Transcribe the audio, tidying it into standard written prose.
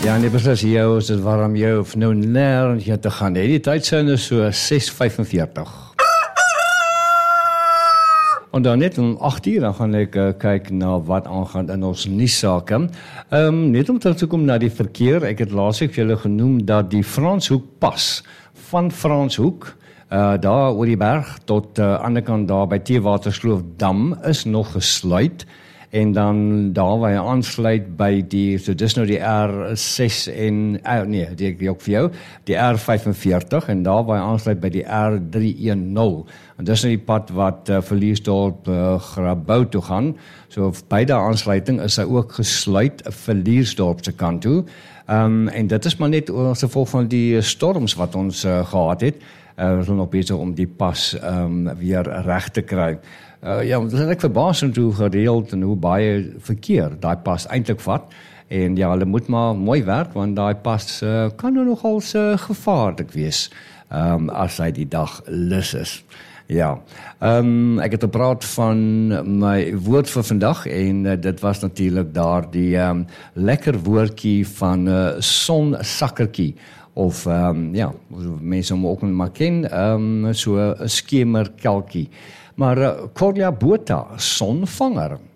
Ja, nee, beslis jou, is dit waarom jy of nou nêrens heen te gaan. Die tydsin is so 6:45. En dan net om 8:00, dan gaan ek kyk na wat aangaan in ons nuussake. Net om terug te kom na die verkeer, ek het laasweek vir julle genoem dat die Franshoek pas van Franshoek, daar oor die berg tot ander kant daar by Theewaterskloof-dam is nog gesluit. En dan daar waar jy aansluit by die, so dis nou die R6 en, die ook vir jou, die R45 en daar waar jy aansluit by die R310. En dis nou die pad wat Villiersdorp Grabouw toe gaan. So beide aansluiting is hy ook gesluit Villiersdorp se kant toe. En dit is maar net as gevolg van die storms wat ons gehad het. Ons is nog besig om die pas weer reg te kry. Ja, dit is ek verbaasend hoe gereeld en hoe baie verkeer daai pas eintlik vat. En ja, hulle moet maar mooi werk, want daai pas kan nou nogal gevaarlik wees as hy die dag lus is. Ja, ek het gepraat van my woord vir vandag en dit was natuurlik daar die lekker woordjie van sonsakkertjie. Of ja, mense hom ook maar ken, so 'n skemerkelkie. Maar Corlia Botha, sonvanger.